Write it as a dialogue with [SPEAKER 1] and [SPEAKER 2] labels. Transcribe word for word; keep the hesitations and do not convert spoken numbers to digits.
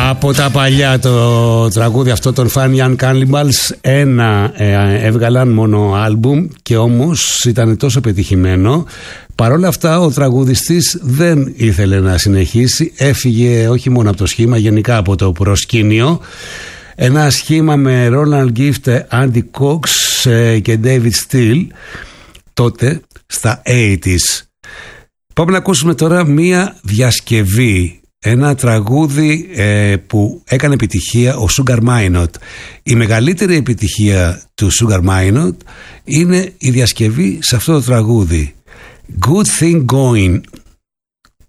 [SPEAKER 1] Από τα παλιά το τραγούδι αυτό των Fun Young Cannibals, ένα ε, έβγαλαν μόνο άλμπουμ και όμως ήταν τόσο πετυχημένο. Παρ' όλα αυτά ο τραγουδιστής δεν ήθελε να συνεχίσει, έφυγε όχι μόνο από το σχήμα, γενικά από το προσκήνιο. Ένα σχήμα με Roland Gift, Andy Cox ε, και David Steele τότε στα ογδόντα. Πάμε να ακούσουμε τώρα μία διασκευή, ένα τραγούδι ε, που έκανε επιτυχία ο Sugar Minott. Η μεγαλύτερη επιτυχία του Sugar Minott είναι η διασκευή σε αυτό το τραγούδι, Good Thing Going.